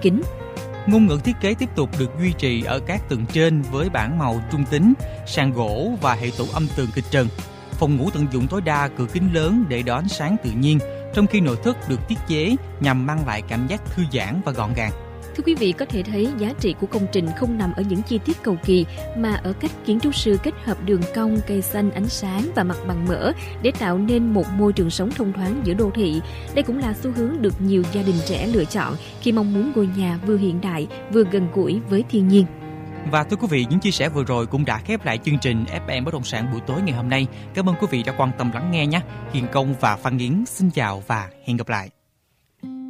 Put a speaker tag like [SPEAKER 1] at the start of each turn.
[SPEAKER 1] kính.
[SPEAKER 2] Ngôn ngữ thiết kế tiếp tục được duy trì ở các tầng trên với bảng màu trung tính, sàn gỗ và hệ tủ âm tường kịch trần. Phòng ngủ tận dụng tối đa cửa kính lớn để đón ánh sáng tự nhiên, trong khi nội thất được thiết kế nhằm mang lại cảm giác thư giãn và gọn gàng.
[SPEAKER 1] Thưa quý vị, có thể thấy giá trị của công trình không nằm ở những chi tiết cầu kỳ mà ở cách kiến trúc sư kết hợp đường cong, cây xanh, ánh sáng và mặt bằng mở để tạo nên một môi trường sống thông thoáng giữa đô thị. Đây cũng là xu hướng được nhiều gia đình trẻ lựa chọn khi mong muốn ngôi nhà vừa hiện đại vừa gần gũi với thiên nhiên.
[SPEAKER 2] Và thưa quý vị, những chia sẻ vừa rồi cũng đã khép lại chương trình FM Bất động sản buổi tối ngày hôm nay. Cảm ơn quý vị đã quan tâm lắng nghe nhé. Hiền Công và Phan Yến xin chào và hẹn gặp lại.